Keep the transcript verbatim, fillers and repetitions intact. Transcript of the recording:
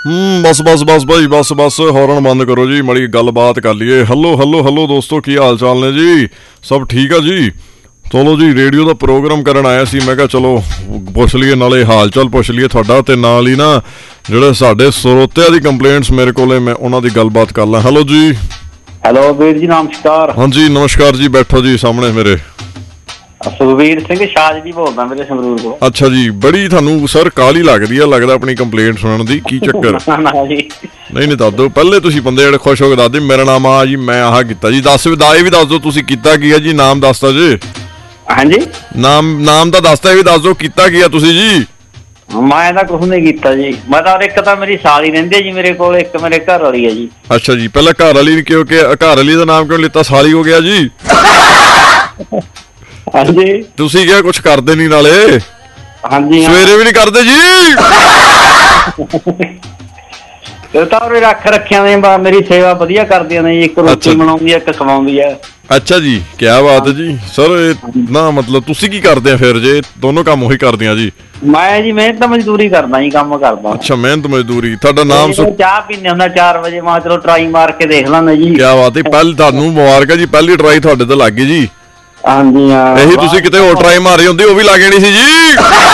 ਹੂੰ ਬਸ ਬਸ ਬਸ ਭਾਈ ਬਸ ਬਸ ਹੌਰਨ ਬੰਦ ਕਰੋ ਜੀ, ਮੜੀ ਗੱਲਬਾਤ ਕਰ ਲਈਏ। ਹੈਲੋ ਹੈਲੋ ਹੈਲੋ ਦੋਸਤੋ, ਕੀ ਹਾਲ ਚਾਲ ਨੇ ਜੀ? ਸਭ ਠੀਕ ਆ ਜੀ? ਚਲੋ ਜੀ, ਰੇਡੀਓ ਦਾ ਪ੍ਰੋਗਰਾਮ ਕਰਨ ਆਇਆ ਸੀ, ਮੈਂ ਕਿਹਾ ਚਲੋ ਪੁੱਛ ਲਈਏ, ਨਾਲੇ ਹਾਲ ਚਾਲ ਪੁੱਛ ਲਈਏ ਤੁਹਾਡਾ, ਤੇ ਨਾਲ ਹੀ ਨਾ ਜਿਹੜੇ ਸਾਡੇ ਸਰੋਤਿਆਂ ਦੀ ਕੰਪਲੇਂਟਸ ਮੇਰੇ ਕੋਲੇ, ਮੈਂ ਉਹਨਾਂ ਦੀ ਗੱਲਬਾਤ ਕਰ ਲਾਂ। ਹੈਲੋ ਜੀ। ਹੈਲੋ ਵੀਰ ਜੀ, ਨਮਸਕਾਰ। ਹਾਂਜੀ ਨਮਸਕਾਰ ਜੀ, ਬੈਠੋ ਜੀ ਸਾਹਮਣੇ ਮੇਰੇ। ਸੁਖਵੀਰ ਸਿੰਘ ਸ਼ਾਜ ਜੀ ਬੋਲਦਾ ਮੇਰੇ ਸੰਗਰੂਰ ਤੋਂ। ਅੱਛਾ ਜੀ, ਬੜੀ ਤੁਹਾਨੂੰ ਸਰ ਕਾਹਲੀ ਲੱਗਦੀ ਆ ਲੱਗਦਾ ਆਪਣੀ ਕੰਪਲੇਂਟ ਸੁਣਨ ਦੀ, ਕੀ ਚੱਕਰ? ਨਹੀਂ ਨਹੀਂ ਦੱਸ ਦਿਓ, ਪਹਿਲੇ ਤੁਸੀਂ ਬੰਦੇ ਜਿਹੜੇ ਖੁਸ਼ ਹੋ ਕੇ ਦੱਸਦੇ ਮੇਰਾ ਨਾਮ ਆ ਜੀ, ਮੈਂ ਆਹ ਕੀਤਾ ਜੀ। ਦੱਸ ਇਹ ਵੀ ਦੱਸ ਦਿਓ ਤੁਸੀਂ ਕੀਤਾ ਕੀ ਆ ਜੀ, ਨਾਮ ਦੱਸਦਾ ਜੀ। ਹਾਂਜੀ, ਨਾਮ ਨਾਮ ਤਾਂ ਦੱਸਦਾ, ਇਹ ਵੀ ਦੱਸ ਦਿਓ ਕੀਤਾ ਕੀ ਆ ਤੁਸੀਂ ਜੀ। ਮੈਂ ਤਾਂ ਕੁਛ ਨਹੀਂ ਕੀਤਾ ਜੀ, ਮੈਂ ਤਾਂ ਇੱਕ ਤਾਂ ਮੇਰੀ ਸਾਲੀ ਰਹਿੰਦੀ ਹੈ ਜੀ ਮੇਰੇ ਕੋਲ, ਇੱਕ ਮੇਰੇ ਘਰ ਵਾਲੀ ਹੈ ਜੀ। ਅੱਛਾ ਜੀ, ਪਹਿਲਾਂ ਘਰ ਵਾਲੀ ਕਿਉਂਕਿ ਘਰ ਵਾਲੀ ਦਾ ਨਾਮ ਕਿਉਂ ਲਿੱਤਾ, ਸਾਲੀ ਹੋ ਗਿਆ ਜੀ? ਹਾਂਜੀ, ਤੁਸੀਂ ਕਿਹਾ ਕੁਛ ਕਰਦੇ ਨੀ, ਨਾਲੇ ਹਾਂਜੀ ਸਵੇਰੇ ਵੀ ਨੀ ਕਰਦੇ ਜੀ। ਇਹ ਤਾਂ ਉਹ ਰੱਖ ਰੱਖਿਆ ਨੇ, ਮੇਰੀ ਸੇਵਾ ਵਧੀਆ ਕਰਦੀਆਂ ਨੇ ਜੀ, ਇੱਕ ਰੋਟੀ ਬਣਾਉਂਦੀ ਹੈ, ਇੱਕ ਖਵਾਉਂਦੀ ਹੈ। ਅੱਛਾ ਜੀ, ਕਿਆ ਬਾਤ ਹੈ ਜੀ ਸਰ। ਨਾ ਮਤਲਬ ਤੁਸੀਂ ਕੀ ਕਰਦੇ ਆ ਫਿਰ, ਜੇ ਦੋਨੋਂ ਕੰਮ ਉਹੀ ਕਰਦੀਆਂ ਜੀ? ਮੈਂ ਜੀ ਮਿਹਨਤ ਮਜ਼ਦੂਰੀ ਕਰਦਾ ਜੀ, ਕੰਮ ਕਰਦਾ। ਅੱਛਾ, ਮਿਹਨਤ ਮਜ਼ਦੂਰੀ। ਤੁਹਾਡਾ ਨਾਮ? ਚਾਹ ਪੀਂਦੇ ਹੁੰਦਾ ਚਾਰ ਵਜੇ, ਮੈਂ ਚਲੋ ਟਰਾਈ ਮਾਰ ਕੇ ਦੇਖ ਲੈਂਦਾ ਜੀ। ਕਿਆ ਬਾਤ ਹੈ, ਪਹਿਲ ਤੁਹਾਨੂੰ ਮੁਬਾਰਕ ਹੈ ਜੀ, ਪਹਿਲੀ ਟਰਾਈ ਤੁਹਾਡੇ ਤੇ ਲੱਗ ਗਈ ਜੀ। ਹਾਂਜੀ ਹਾਂ, ਇਹੀ ਤੁਸੀਂ ਕਿਤੇ ਹੋਰ ਟਰਾਈ ਮਾਰੀ ਹੁੰਦੀ, ਉਹ ਵੀ ਲੱਗ ਜਾਣੀ ਸੀ ਜੀ।